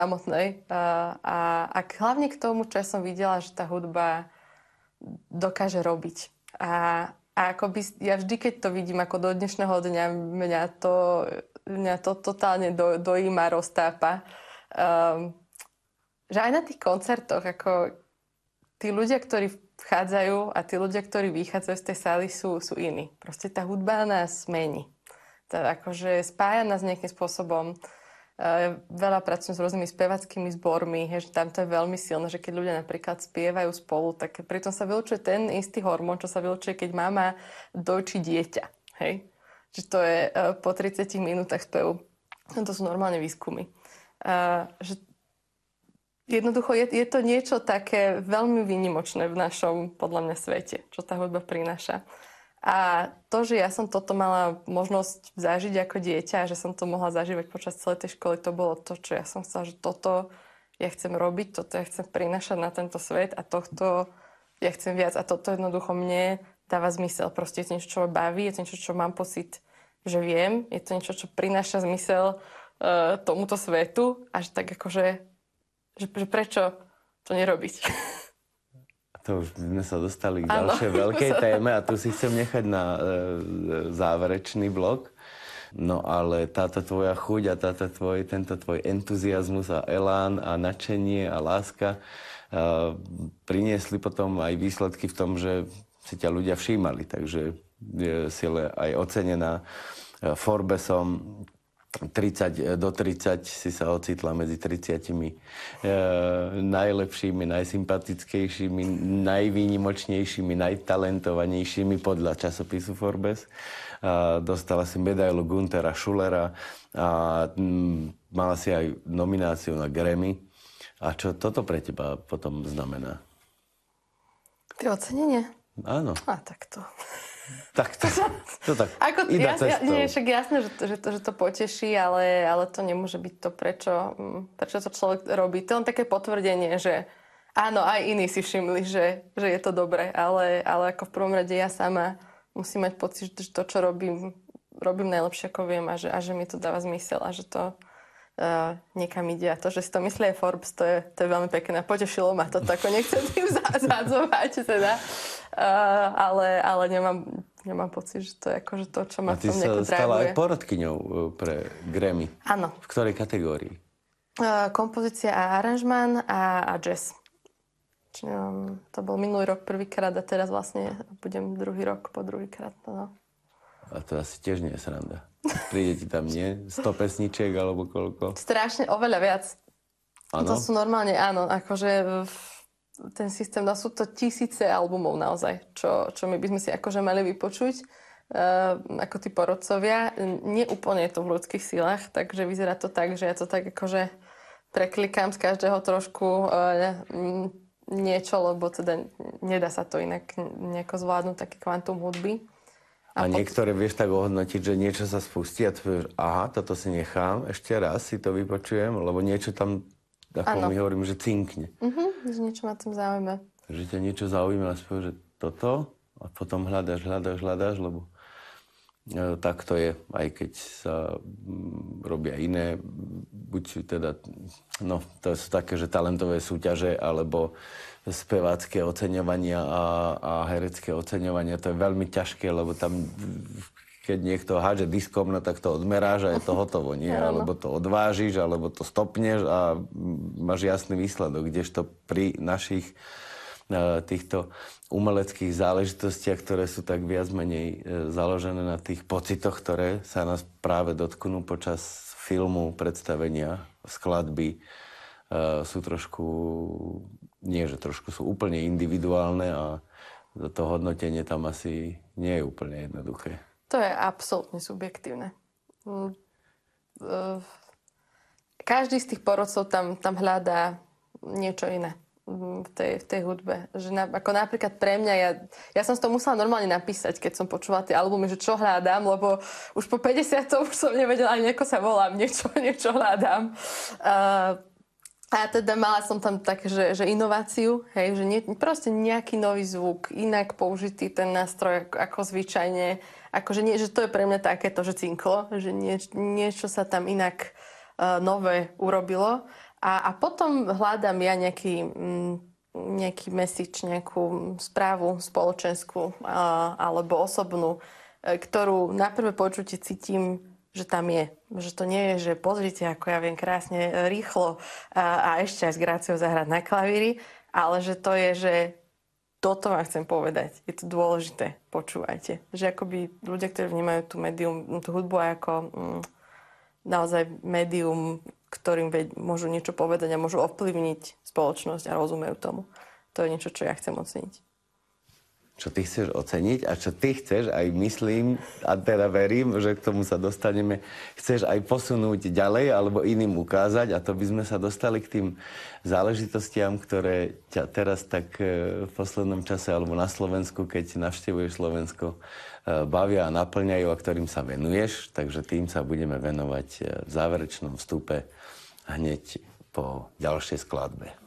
samotnej. A hlavne k tomu, čo som videla, že tá hudba dokáže robiť. A akoby, ja vždy, keď to vidím ako do dnešného dňa, mňa to totálne dojíma, roztápa. Že aj na tých koncertoch, ako tí ľudia, ktorí vchádzajú a tí ľudia, ktorí vychádzajú z tej sály, sú iní. Proste tá hudba nás mení. Akože spája nás nejakým spôsobom. Veľa pracujem s rôznymi spevackými zbormi, že tam to je veľmi silné, že keď ľudia napríklad spievajú spolu, tak pritom sa vylučuje ten istý hormón, čo sa vylučuje, keď mama dojčí dieťa. Hej? Že to je po 30 minútach spevu. To sú normálne výskumy. Že jednoducho je to niečo také veľmi výnimočné v našom, podľa mňa, svete, čo tá hudba prináša. A to, že ja som toto mala možnosť zažiť ako dieťa, že som to mohla zažívať počas celej tej školy, to bolo to, čo ja som chcela, že toto ja chcem robiť, toto ja chcem prinášať na tento svet a tohto ja chcem viac. A toto jednoducho mne dáva zmysel. Proste je to niečo, čo ma baví, je to niečo, čo mám pocit, že viem, je to niečo, čo prináša zmysel tomuto svetu a že tak akože, že prečo to nerobiť. To už sme sa dostali k ďalšej veľkej téme a tu si chcem nechať na záverečný blok. No ale táto tvoja chuť a tento tvoj entuziazmus a elán a nadšenie a láska priniesli potom aj výsledky v tom, že si ťa ľudia všímali. Takže si aj ocenená Forbesom. 30 do 30 si sa ocitla medzi 30 najlepšími, najsympatickejšími, najvýnimočnejšími, najtalentovanejšími podľa časopisu Forbes. Dostala si medailu Günthera Schüllera a mala si aj nomináciu na Grammy. A čo toto pre teba potom znamená? Tie ocenenie? Áno. A tak to... Tak to tak ako, ide cestou. Nie, však jasné, že to poteší, ale to nemôže byť to, prečo to človek robí. To je len také potvrdenie, že áno, aj iní si všimli, že je to dobré, ale ako v prvom rade ja sama musím mať pocit, že to, čo robím najlepšie, ako viem a že mi to dáva zmysel a že to niekam ide. A to, že si to myslí aj Forbes, to je veľmi pekné. Potešilo ma to, ako nechcem tým zadzovať teda. Ale nemám pocit, že to je akože to, čo ma v tom nejako draguje. A ty sa stala aj poradkyňou pre Grammy. Áno. V ktorej kategórii? Kompozícia a aranžmán a jazz. To bol minulý rok prvýkrát a teraz vlastne budem druhý rok po druhýkrát. No. A to asi tiež nie je sranda. Príde ti tam, nie? 100 pesničiek alebo koľko? Strašne, oveľa viac. Ano? To sú normálne, áno, akože ten systém, no sú to tisíce albumov naozaj, čo my by sme si akože mali vypočuť, ako tí porodcovia. Nie úplne je to v ľudských silách, takže vyzerá to tak, že ja to tak akože preklikám z každého trošku niečo, lebo teda nedá sa to inak nejako zvládnuť, taký kvantum hudby. A niektoré vieš tak ohodnotiť, že niečo sa spustí a ty povieš, aha, toto si nechám, ešte raz si to vypočujem, lebo niečo tam, ako my hovorím, že cinkne. Že niečo ma tam zaujíma. Že ťa niečo zaujíma a si povieš, že toto a potom hľadáš, lebo tak to je, aj keď sa robia iné, buď teda, no to sú také, že talentové súťaže, alebo spevácké oceňovania a herecké oceňovania. To je veľmi ťažké, lebo tam, keď niekto hádže diskom, no tak to odmeráš a je to hotovo, nie? Alebo to odvážiš, alebo to stopneš a máš jasný výsledok. Kdežto pri našich týchto umeleckých záležitostiach, ktoré sú tak viac menej založené na tých pocitoch, ktoré sa nás práve dotknú počas filmu, predstavenia, skladby, sú trošku, nie že trošku, sú úplne individuálne a to hodnotenie tam asi nie je úplne jednoduché. To je absolútne subjektívne. Každý z tých porodcov tam hľadá niečo iné v tej hudbe. Že ako napríklad pre mňa, ja som si to musela normálne napísať, keď som počula tie albumy, že čo hľadám, lebo už po 50 už som nevedela, ani ako sa volám, niečo hľadám. A teda mala som tam tak, že inováciu, hej, že proste nejaký nový zvuk, inak použitý ten nástroj ako zvyčajne, akože nie, že to je pre mňa takéto, že cinklo, že niečo sa tam inak nové urobilo. A potom hľadám ja nejaký message, nejakú správu spoločenskú alebo osobnú, ktorú na prvé počutie cítim, že tam je. Že to nie je, že pozrite, ako ja viem krásne, rýchlo a ešte aj s gráciou zahrať na klavíri, ale že to je, že toto vám chcem povedať. Je to dôležité. Počúvajte. Že akoby ľudia, ktorí vnímajú tú hudbu ako naozaj médium, ktorým môžu niečo povedať a môžu ovplyvniť spoločnosť a rozumejú tomu. To je niečo, čo ja chcem oceniť. Čo ty chceš oceniť a čo ty chceš, aj myslím, a teda verím, že k tomu sa dostaneme, chceš aj posunúť ďalej alebo iným ukázať, a to by sme sa dostali k tým záležitostiam, ktoré ťa teraz tak v poslednom čase alebo na Slovensku, keď navštevuješ Slovensko, bavia a naplňajú a ktorým sa venuješ. Takže tým sa budeme venovať v záverečnom vstupe hneď po ďalšej skladbe.